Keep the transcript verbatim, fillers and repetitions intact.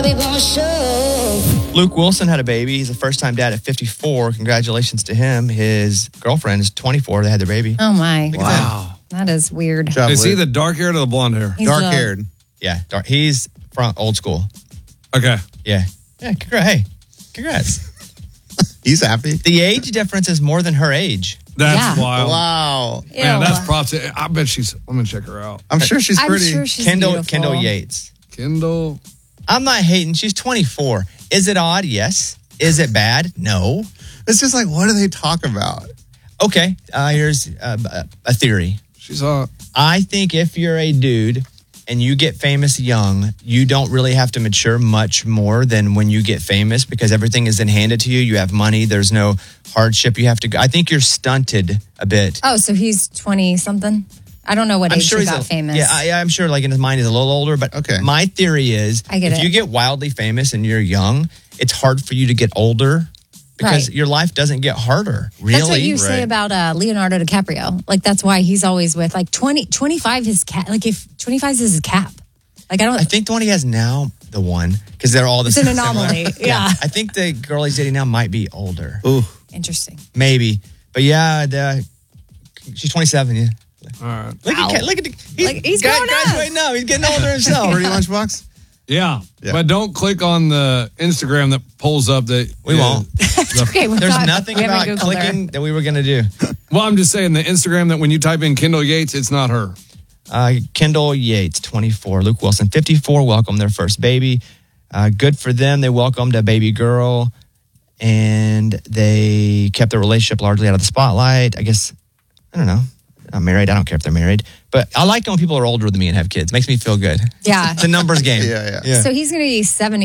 gonna show. Luke Wilson had a baby. He's a first-time dad at fifty-four. Congratulations to him. His girlfriend is twenty-four. They had their baby. Oh, my. Wow. That is weird. Good job, Is he Luke. the dark haired or the blonde hair? He's Dark the- haired. Yeah, dark. He's from old school. Okay. Yeah. Yeah, congrats. Hey, congrats. He's happy. The age difference is more than her age. That's Yeah. wild. Wow. Man, Ew. that's props. I bet she's, let me check her out. I'm sure she's I'm pretty. sure she's Kendall beautiful. Kendall Yates. Kendall. I'm not hating. She's twenty-four. Is it odd? Yes. Is it bad? No. It's just like, what do they talk about? Okay. Uh, here's uh, a theory. She's hot. I think if you're a dude and you get famous young, you don't really have to mature much more than when you get famous because everything is then handed to you. You have money. There's no hardship you have to go. I think you're stunted a bit. Oh, so he's twenty-something? I don't know what I'm age sure he he's got a, famous. Yeah, I, I'm sure like in his mind he's a little older, but Okay. my theory is I get if it. you get wildly famous and you're young, it's hard for you to get older because Right. your life doesn't get harder. Really? That's what you say Right. about uh, Leonardo DiCaprio. Like, that's why he's always with, like, twenty, twenty-five his cap. Like, if twenty-five is his cap. Like, I don't... I think the one he has now, the one, because they're all the It's an same. anomaly. Yeah. I think the girl he's dating now might be older. Ooh. Interesting. Maybe. But yeah, the, she's twenty-seven, yeah. All right. Look Wow. at look at the, he's, Like, he's gra- growing up. graduating now. He's getting older himself. Pretty lunchbox? Yeah. Yeah. But don't click on the Instagram that pulls up that. We won't. Okay, we're There's not- nothing we haven't about Googled her. clicking that we were going to do. Well, I'm just saying the Instagram that when you type in Kendall Yates, it's not her. Uh, Kendall Yates, twenty-four. Luke Wilson, fifty-four, welcomed their first baby. Uh, good for them. They welcomed a baby girl, and they kept their relationship largely out of the spotlight. I guess, I don't know. I'm married. I don't care if they're married. But I like it when people are older than me and have kids. Makes me feel good. Yeah. It's a numbers game. Yeah, yeah. So he's going to be seventy